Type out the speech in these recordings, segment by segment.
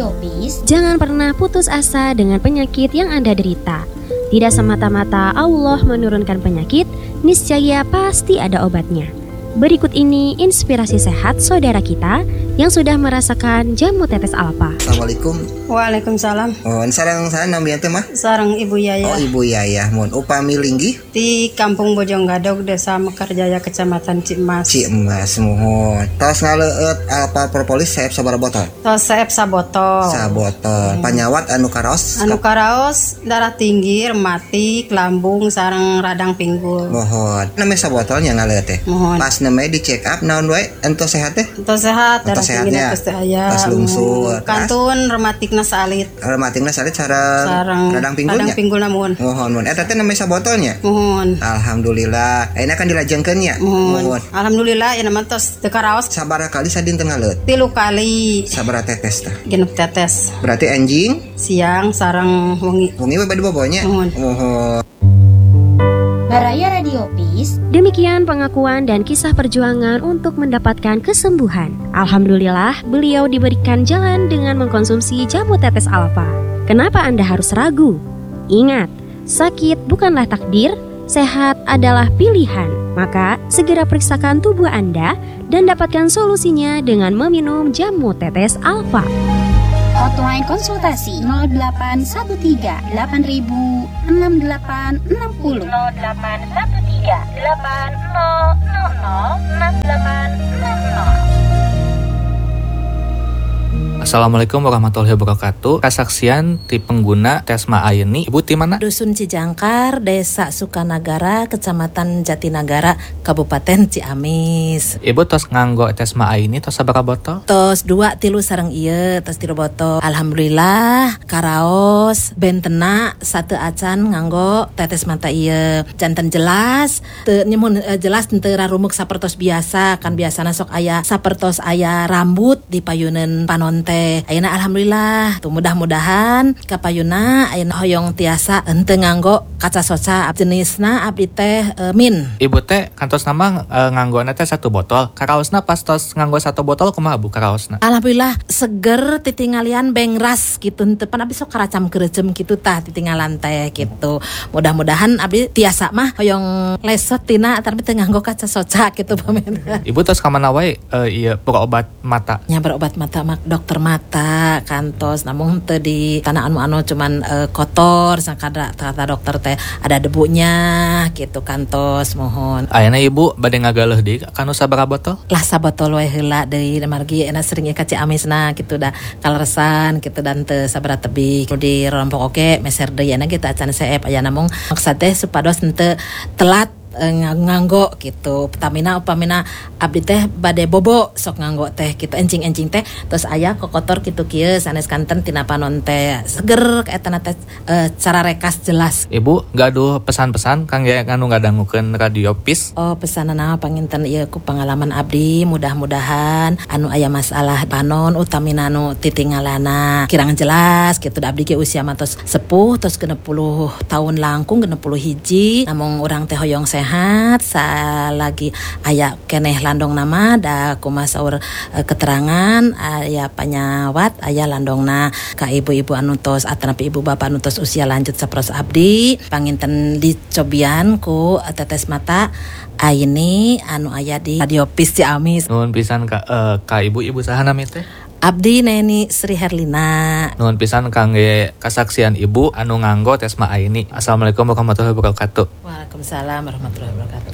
Radio Peace. Jangan pernah putus asa dengan penyakit yang Anda derita. Tidak semata-mata Allah menurunkan penyakit, niscaya pasti ada obatnya. Berikut ini inspirasi sehat saudara kita yang sudah merasakan jamu tetes alfa. Assalamualaikum. Waalaikumsalam. Sareng namanya teh mah? Sareng Ibu Yaya. Oh, Ibu Yaya. Mun upami linggih di Kampung Bojonggadog, Desa Mekarjaya, Kecamatan Cimas. Cimas mohon. Tos ngaleueut alfa propolis saeb sabaraha botol? Tos saeb sabotol. Sabotol. Panyawat anu karaos? Anu karaos darah tinggi, rematik, lambung sareng radang pinggul. Mohon. Name sabotolnya ngaleueut teh. Mohon. Pas neme di check up naon wae ento sehat teh? Ento sehat, darah tinggi pasti aya. Pas lungsur. Kantun rematikna salit. Rematikna salit sareng radang pinggulnya. Radang pinggul namun. Mohon. Eta teh name sabotolnya? Mohon. Alhamdulillah. Ayeuna kan dilajengkeun nya. Mohon. Alhamdulillah ya mah tos teu karaos. Sabaraha kali sadinten ngaleueut? 3 kali. Sabaraha tetes teh? Genep tetes. Berarti anjing siang sareng wengi. Wengi we bade bobonya? Mohon. Baraya Radio Peace. Demikian pengakuan dan kisah perjuangan untuk mendapatkan kesembuhan. Alhamdulillah, beliau diberikan jalan dengan mengkonsumsi jamu tetes alfa. Kenapa Anda harus ragu? Ingat, sakit bukanlah takdir, sehat adalah pilihan. Maka, segera periksakan tubuh Anda dan dapatkan solusinya dengan meminum jamu tetes alfa. Hotline konsultasi 0813 8000 6860 0813 8000 6860. Assalamualaikum warahmatullahi wabarakatuh. Kasaksian ti pengguna Tesma Aini. Ibu ti mana? Dusun Cijangkar, Desa Sukanagara, Kecamatan Jatinagara, Kabupaten Ciamis. Ibu tos nganggo Tesma Aini tos sabaraha botol? Tos 2 3 sareng ieu, tos 3 botol. Alhamdulillah, karaos bentena 1 acan nganggo tetes mata ieu. Janten jelas, teu nyemun jelas teu rarumuk sapertos biasa, kan biasana sok aya sapertos aya rambut di payuneun panon teh. Ayeuna alhamdulillah, tuh mudah-mudahan kapayuna ayeuna hoyong tiasa henteu nganggo kaca soca jenisna abdi teh min. Ibu teh kantos nama nganggona teh 1 botol. Karaosna pas tos nganggo 1 botol kumaha Bu karaosna? Alhamdulillah seger titingalian bengras gitu, henteu pan abdi sok karacam kerecem kitu tah titinggalan teh gitu. Mudah-mudahan abdi tiasa mah hoyong lesot tina tapi teu nganggo kaca soca gitu pamen. Ibu tos ka mana wae ieu berobat mata? Nya berobat mata mak dokter mata kantos, namun teu di tanah anu cuman kotor sakada kata dokter teh ada debunya gitu kantos mohon. Ayeuna Ibu bade ngagaleuh deui kanu sabaraha botol? Lah sabotol we heula deui margi enak sering ka Ciamisna gitu da kaleresan gitu dan teu sabaraha tebih di rompok oke meser deui ana kita acan seep aya namung maksud teh supados henteu telat nganggo gitu. Pertamina upamina abdi teh bade bobo sok nganggo teh gitu encing-encing teh terus aya kokotor kitu kieu sanes kanten tina panon teh seger kaetana teh cara rekas jelas. Ibu gaduh pesan-pesan kangge anu ngadangukeun Radio Peace. Oh pesanana panginten ieu ku pengalaman abdi mudah-mudahan anu aya masalah panon utamina anu titingalana kirang jelas gitu da abdi ge usia matos sepuh tos 60 tahun langkung 60 hiji namung urang teh hoyong sehat salagi aya keneh landong nama da kumaha saur keterangan aya panyawat aya landongna ka ibu-ibu anu tos atanapi ibu bapak anu tos usia lanjut saperos abdi panginten dicobian ku tetes mata Aini anu aya di Radio Peace Ciamis. Nuhun pisan ka ibu-ibu saha nami teh? Abdi Neni Sri Herlina. Nuhun pisan kangge kasaksian ibu anu nganggo Tesma Aini. Assalamualaikum warahmatullahi wabarakatuh. Waalaikumsalam warahmatullahi wabarakatuh.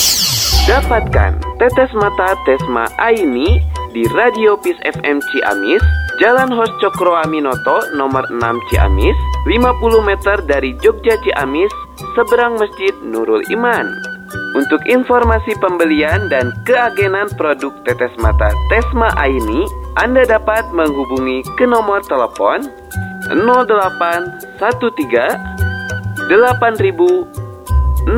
Dapatkan tetes mata Tesma Aini di Radio Peace FM Ciamis, Jalan Hos Cokro Aminoto nomor 6 Ciamis, 50 meter dari Jogja Ciamis, seberang Masjid Nurul Iman. Untuk informasi pembelian dan keagenan produk tetes mata Tesma Aini, Anda dapat menghubungi ke nomor telepon 0813 8000 6860.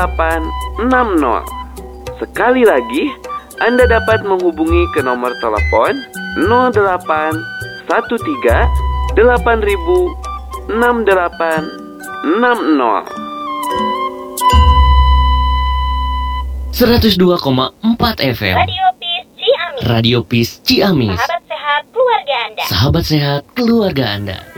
Sekali lagi, Anda dapat menghubungi ke nomor telepon 0813 8000 6860. 102,4 FM Radio Peace Ciamis. Radio Peace Ciamis. Sahabat sehat keluarga Anda. Sahabat sehat keluarga Anda.